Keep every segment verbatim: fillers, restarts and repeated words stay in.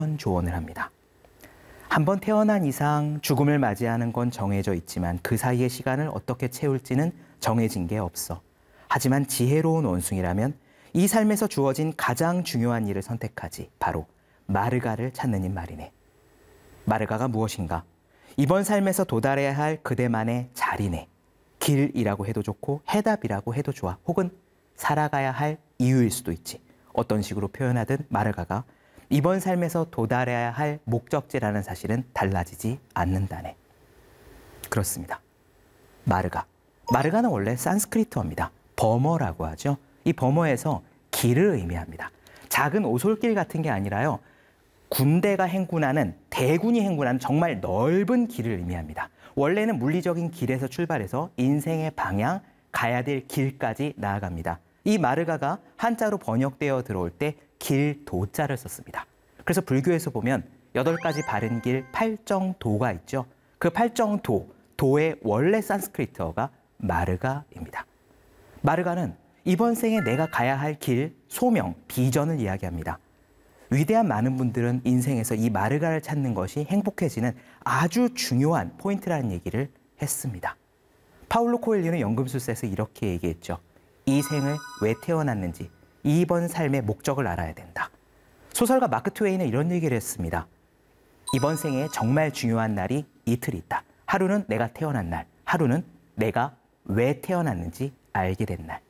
조언을 합니다. 한번 태어난 이상 죽음을 맞이하는 건 정해져 있지만 그 사이의 시간을 어떻게 채울지는 정해진 게 없어. 하지만 지혜로운 원숭이라면 이 삶에서 주어진 가장 중요한 일을 선택하지. 바로 마르가를 찾는 일 말이네. 마르가가 무엇인가? 이번 삶에서 도달해야 할 그대만의 자리네. 길이라고 해도 좋고 해답이라고 해도 좋아. 혹은 살아가야 할 이유일 수도 있지. 어떤 식으로 표현하든 마르가가 이번 삶에서 도달해야 할 목적지라는 사실은 달라지지 않는다네. 그렇습니다. 마르가. 마르가는 원래 산스크리트어입니다. 버머라고 하죠. 이 버머에서 길을 의미합니다. 작은 오솔길 같은 게 아니라요. 군대가 행군하는, 대군이 행군하는 정말 넓은 길을 의미합니다. 원래는 물리적인 길에서 출발해서 인생의 방향, 가야 될 길까지 나아갑니다. 이 마르가가 한자로 번역되어 들어올 때 길도자를 썼습니다. 그래서 불교에서 보면 여덟 가지 바른 길 팔정도가 있죠. 그 팔정도, 도의 원래 산스크리트어가 마르가입니다. 마르가는 이번 생에 내가 가야 할 길, 소명, 비전을 이야기합니다. 위대한 많은 분들은 인생에서 이 마르가를 찾는 것이 행복해지는 아주 중요한 포인트라는 얘기를 했습니다. 파울로 코엘료는 연금술사에서 이렇게 얘기했죠. 이 생을 왜 태어났는지, 이번 삶의 목적을 알아야 된다. 소설가 마크 트웨인은 이런 얘기를 했습니다. 이번 생에 정말 중요한 날이 이틀 있다. 하루는 내가 태어난 날, 하루는 내가 왜 태어났는지 알게 된 날.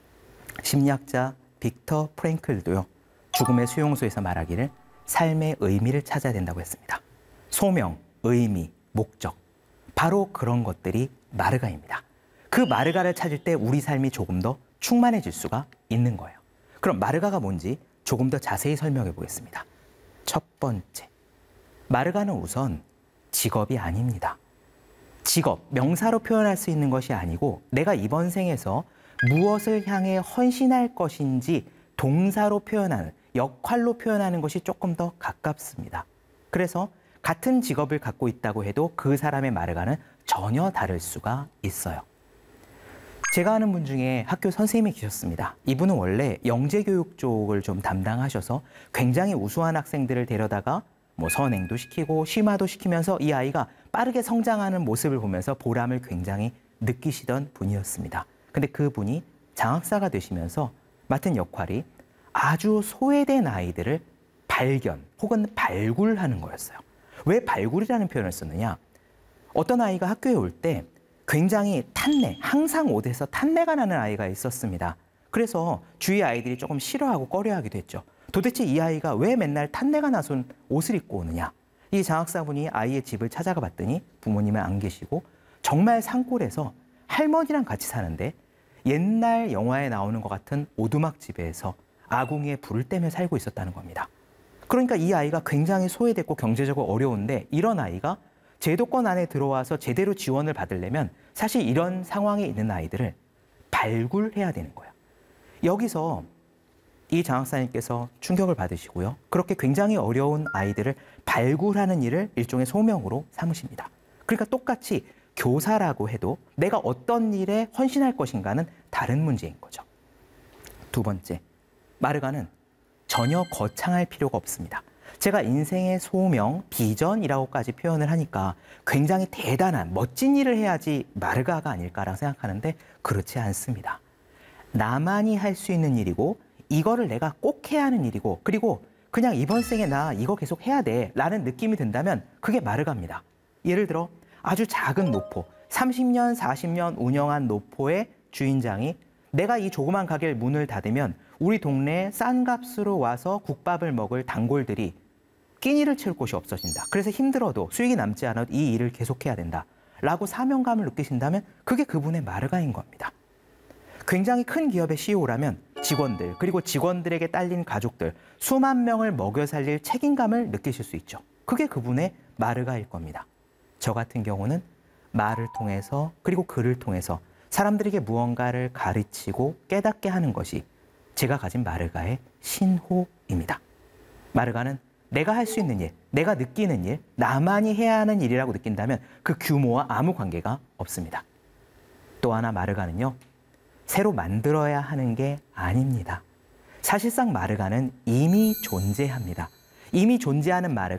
심리학자 빅터 프랭클도요. 죽음의 수용소에서 말하기를 삶의 의미를 찾아야 된다고 했습니다. 소명, 의미, 목적. 바로 그런 것들이 마르가입니다. 그 마르가를 찾을 때 우리 삶이 조금 더 충만해질 수가 있는 거예요. 그럼 마르가가 뭔지 조금 더 자세히 설명해 보겠습니다. 첫 번째, 마르가는 우선 직업이 아닙니다. 직업, 명사로 표현할 수 있는 것이 아니고 내가 이번 생에서 무엇을 향해 헌신할 것인지 동사로 표현하는, 역할로 표현하는 것이 조금 더 가깝습니다. 그래서 같은 직업을 갖고 있다고 해도 그 사람의 마르가는 전혀 다를 수가 있어요. 제가 아는 분 중에 학교 선생님이 계셨습니다. 이분은 원래 영재교육 쪽을 좀 담당하셔서 굉장히 우수한 학생들을 데려다가 뭐 선행도 시키고 심화도 시키면서 이 아이가 빠르게 성장하는 모습을 보면서 보람을 굉장히 느끼시던 분이었습니다. 근데 그분이 장학사가 되시면서 맡은 역할이 아주 소외된 아이들을 발견 혹은 발굴하는 거였어요. 왜 발굴이라는 표현을 썼느냐? 어떤 아이가 학교에 올 때 굉장히 탄내, 항상 옷에서 탄내가 나는 아이가 있었습니다. 그래서 주위 아이들이 조금 싫어하고 꺼려하기도 했죠. 도대체 이 아이가 왜 맨날 탄내가 나선 옷을 입고 오느냐? 이 장학사분이 아이의 집을 찾아가 봤더니 부모님은 안 계시고 정말 산골에서 할머니랑 같이 사는데 옛날 영화에 나오는 것 같은 오두막집에서 아궁이에 불을 떼며 살고 있었다는 겁니다. 그러니까 이 아이가 굉장히 소외됐고 경제적으로 어려운데 이런 아이가 제도권 안에 들어와서 제대로 지원을 받으려면 사실 이런 상황에 있는 아이들을 발굴해야 되는 거예요. 여기서 이 장학사님께서 충격을 받으시고요. 그렇게 굉장히 어려운 아이들을 발굴하는 일을 일종의 소명으로 삼으십니다. 그러니까 똑같이 교사라고 해도 내가 어떤 일에 헌신할 것인가는 다른 문제인 거죠. 두 번째, 마르가는 전혀 거창할 필요가 없습니다. 제가 인생의 소명, 비전이라고까지 표현을 하니까 굉장히 대단한, 멋진 일을 해야지 마르가가 아닐까라고 생각하는데 그렇지 않습니다. 나만이 할 수 있는 일이고 이거를 내가 꼭 해야 하는 일이고 그리고 그냥 이번 생에 나 이거 계속 해야 돼 라는 느낌이 든다면 그게 마르가입니다. 예를 들어 아주 작은 노포, 삼십 년, 사십 년 운영한 노포의 주인장이 내가 이 조그만 가게를 문을 닫으면 우리 동네에 싼 값으로 와서 국밥을 먹을 단골들이 끼니를 채울 곳이 없어진다. 그래서 힘들어도 수익이 남지 않아도 이 일을 계속해야 된다. 라고 사명감을 느끼신다면 그게 그분의 마르가인 겁니다. 굉장히 큰 기업의 씨이오라면 직원들, 그리고 직원들에게 딸린 가족들, 수만 명을 먹여 살릴 책임감을 느끼실 수 있죠. 그게 그분의 마르가일 겁니다. 저 같은 경우는 말을 통해서 그리고 글을 통해서 사람들에게 무언가를 가르치고 깨닫게 하는 것이 제가 가진 마르가의 신호입니다. 마르가는 내가 할 수 있는 일, 내가 느끼는 일, 나만이 해야 하는 일이라고 느낀다면 그 규모와 아무 관계가 없습니다. 또 하나 마르가는요, 새로 만들어야 하는 게 아닙니다. 사실상 마르가는 이미 존재합니다. 이미 존재하는 말을